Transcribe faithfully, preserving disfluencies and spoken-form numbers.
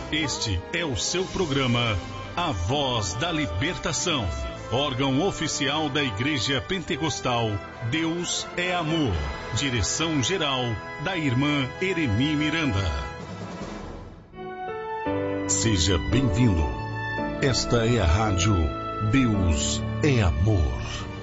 Este é o seu programa A Voz da Libertação, órgão oficial da Igreja Pentecostal Deus é Amor. Direção geral da irmã Eremi Miranda. Seja bem-vindo. Esta é a rádio Deus é Amor.